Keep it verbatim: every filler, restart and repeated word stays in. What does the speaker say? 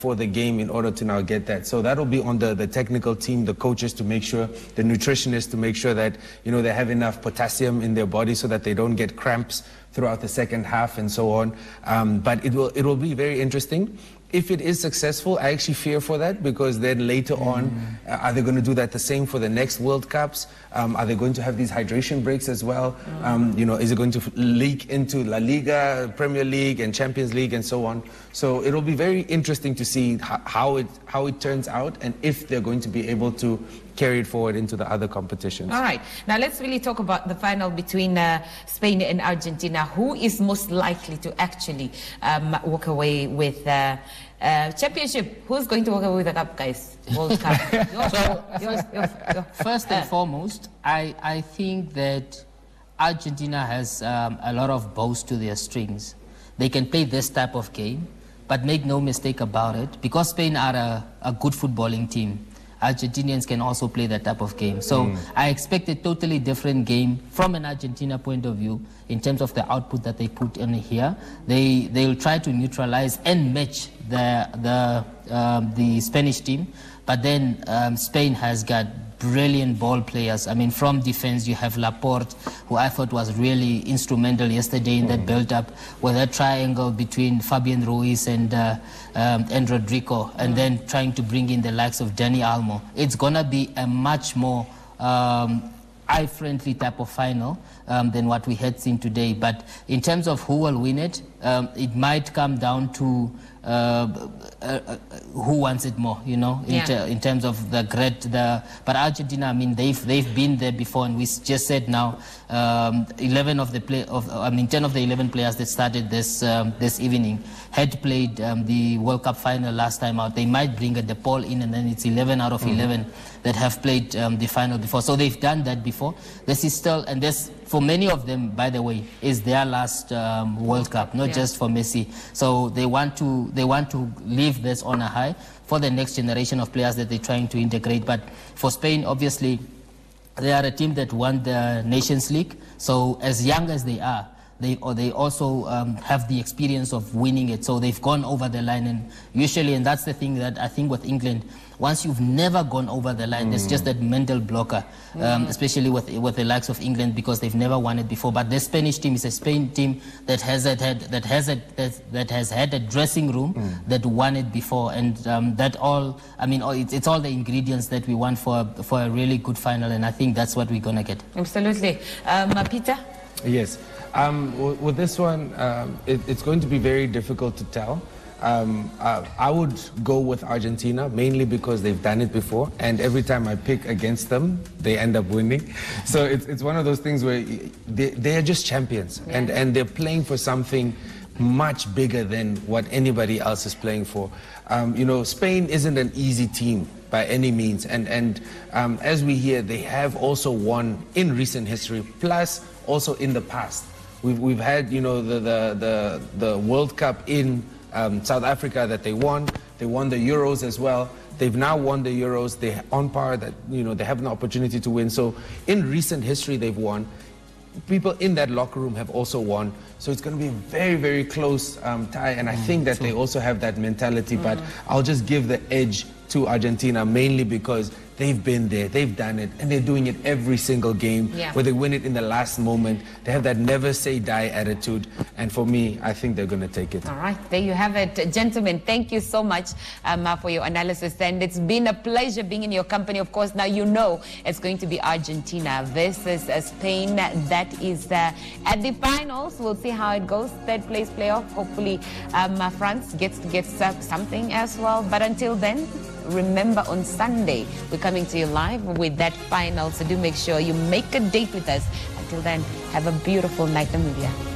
for the game in order to now get that. So that'll be on the, the technical team, the coaches to make sure, the nutritionists to make sure that, you know, they have enough potassium in their body so that they don't get cramps throughout the second half and so on. Um, but it will, it will be very interesting. If it is successful, I actually fear for that, because then later mm. on, uh, are they going to do that the same for the next World Cups? Um, are they going to have these hydration breaks as well? Mm. Um, you know, is it going to leak into La Liga, Premier League, and Champions League, and so on? So it'll be very interesting to see how it how it turns out, and if they're going to be able to carry it forward into the other competitions. All right. Now let's really talk about the final between uh, Spain and Argentina. Who is most likely to actually um, walk away with uh, uh, championship? Who's going to walk away with the cup, guys? World Cup. yours, so, yours, yours, yours. First and uh, foremost, I, I think that Argentina has um, a lot of bows to their strings. They can play this type of game, but make no mistake about it, because Spain are a, a good footballing team, Argentinians can also play that type of game. So mm. I expect a totally different game from an Argentina point of view in terms of the output that they put in here. They they'll try to neutralize and match the the um, the Spanish team, but then um, Spain has got brilliant ball players. I mean, from defense, you have Laporte, who I thought was really instrumental yesterday in that build-up, with that triangle between Fabian Ruiz and uh, um, and Rodrigo, and then trying to bring in the likes of Dani Olmo. It's going to be a much more um, eye-friendly type of final um, than what we had seen today. But in terms of who will win it, um, it might come down to Uh, uh, uh, who wants it more, you know, in, yeah. ter in terms of the great, the, but Argentina, I mean, they've, they've been there before, and we just said now, um, eleven of the play, of, I mean, ten of the eleven players that started this, um, this evening had played um, the World Cup final last time out. They might bring a De Paul in, and then it's eleven out of mm-hmm. eleven that have played um, the final before. So they've done that before. This is still, and this, for many of them, by the way, is their last um, World Cup, not yeah. just for Messi. So they want to they want to leave this on a high for the next generation of players that they're trying to integrate. But for Spain, obviously, they are a team that won the Nations League. So as young as they are, they or they also um, have the experience of winning it. So they've gone over the line, and usually, and that's the thing that I think with England, once you've never gone over the line, mm. there's just that mental blocker, um, mm. especially with with the likes of England, because they've never won it before. But this Spanish team is a Spain team that has a, had that has a, that, that has had a dressing room mm. that won it before, and um, that all I mean, it's, it's all the ingredients that we want for for a really good final, and I think that's what we're gonna get. Absolutely, um, Peter. Yes. Um, with this one, um, it, it's going to be very difficult to tell. Um, uh, I would go with Argentina, mainly because they've done it before, and every time I pick against them, they end up winning. So it's, it's one of those things where they, they're just champions, yeah. and, and they're playing for something much bigger than what anybody else is playing for. Um, you know, Spain isn't an easy team by any means, and, and um, as we hear, they have also won in recent history, plus also in the past. We've, we've had, you know, the, the, the, the World Cup in um, South Africa that they won. They won the Euros as well. They've now won the Euros. They're on par that, you know, they have an opportunity to win. So in recent history, they've won. People in that locker room have also won. So it's going to be a very, very close um, tie. And I mm, think that true. They also have that mentality. Mm. But I'll just give the edge to Argentina, mainly because they've been there, they've done it, and they're doing it every single game, yeah. where they win it in the last moment. They have that never say die attitude, and for me, I think they're going to take it. All right, there you have it. Gentlemen, thank you so much um, for your analysis, and it's been a pleasure being in your company. Of course, now you know it's going to be Argentina versus uh, Spain. That is uh, at the finals. We'll see how it goes. Third place playoff. Hopefully, um, uh, France gets to get uh, something as well. But until then, remember, on Sunday, we're coming to you live with that final, so do make sure you make a date with us. Until then, have a beautiful night, Namibia.